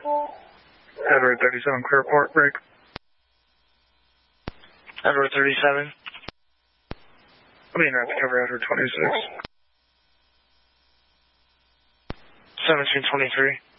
Edward 37, clear port, break. Edward 37. Being right to cover Edward 26. 1723.